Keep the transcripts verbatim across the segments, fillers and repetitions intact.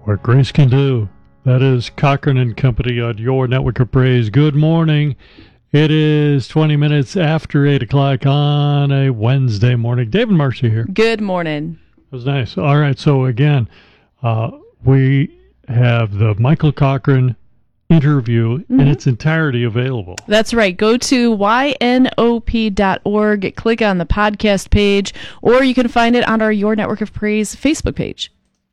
What grace can do. That is Cochran and Company on your network of praise. Good morning. It is twenty minutes after eight o'clock on a Wednesday morning. David Marcy here. Good morning. That was nice. All right, so again, uh, we have the Michael Cochran interview mm-hmm. in its entirety available. That's right. Go to Y N O P dot org, click on the podcast page, or you can find it on our Your Network of Praise Facebook page.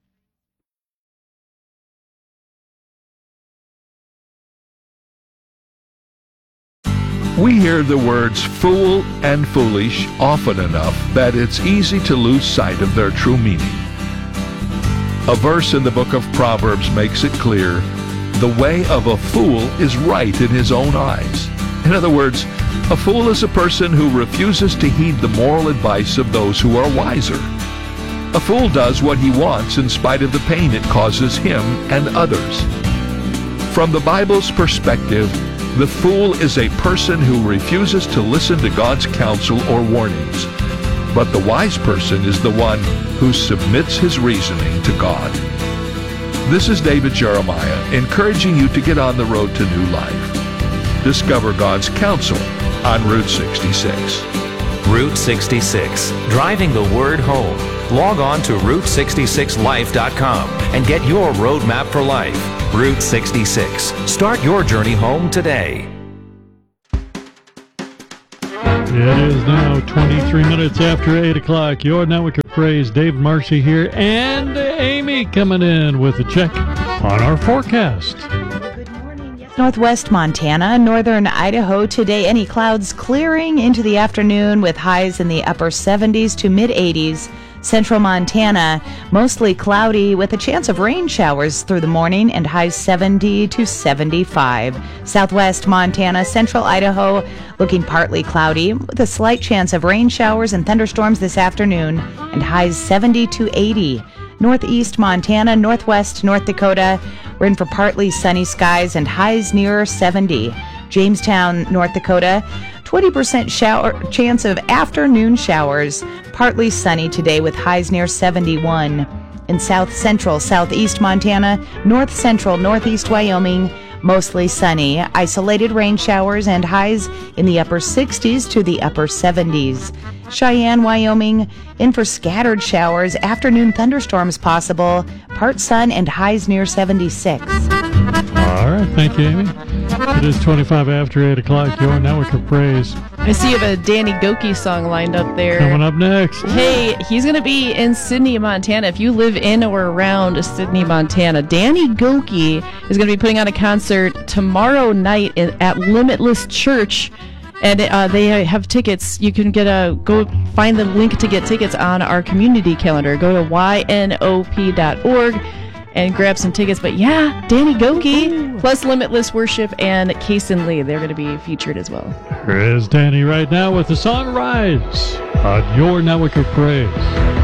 We hear the words fool and foolish often enough that it's easy to lose sight of their true meaning. A verse in the book of Proverbs makes it clear, the way of a fool is right in his own eyes. In other words, a fool is a person who refuses to heed the moral advice of those who are wiser. A fool does what he wants in spite of the pain it causes him and others. From the Bible's perspective, the fool is a person who refuses to listen to God's counsel or warnings. But the wise person is the one who submits his reasoning to God. This is David Jeremiah, encouraging you to get on the road to new life. Discover God's counsel on Route sixty-six. Route sixty-six, driving the word home. Log on to route sixty-six life dot com and get your roadmap for life. Route sixty-six. Start your journey home today. It is now twenty-three minutes after eight o'clock. Your network of praise, Dave Marcy here, and Amy coming in with a check on our forecast. Northwest Montana, northern Idaho today, any clouds clearing into the afternoon with highs in the upper seventies to mid eighties. Central Montana, mostly cloudy with a chance of rain showers through the morning and highs seventy to seventy-five. Southwest Montana, central Idaho, looking partly cloudy with a slight chance of rain showers and thunderstorms this afternoon and highs seventy to eighty. Northeast Montana, northwest North Dakota, we're in for partly sunny skies and highs near seventy. Jamestown, North Dakota, twenty percent shower chance of afternoon showers, partly sunny today with highs near seventy-one. In south central, southeast Montana, north central, northeast Wyoming, mostly sunny, isolated rain showers and highs in the upper sixties to the upper seventies. Cheyenne, Wyoming, in for scattered showers, afternoon thunderstorms possible, part sun and highs near seventy-six. All right, thank you, Amy. It is twenty-five after eight o'clock, your network of praise. I see you have a Danny Goki song lined up there. Coming up next. Hey, he's going to be in Sidney, Montana. If you live in or around Sidney, Montana, Danny Goki is going to be putting on a concert tomorrow night in, at Limitless Church. And uh, they have tickets. You can get a go find the link to get tickets on our community calendar. Go to Y N O P dot org and grab some tickets. But yeah, Danny Goki, plus Limitless Worship and Kason Lee. They're going to be featured as well. Here is Danny right now with the song Rise on your network of praise.